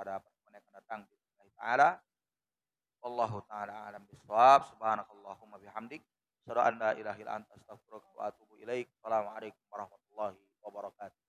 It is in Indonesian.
pada pertemuan yang akan datang bismillah taala. Wallahu taala alam bisawab. Subhanakallahumma bihamdik asyhadu an la ilaha illa anta astaghfiruka wa atubu ilaik. Assalamualaikum warahmatullahi wabarakatuh.